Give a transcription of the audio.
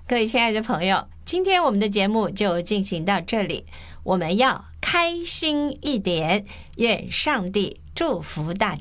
各位亲爱的朋友，今天我们的节目就进行到这里，我们要开心一点，愿上帝祝福大家。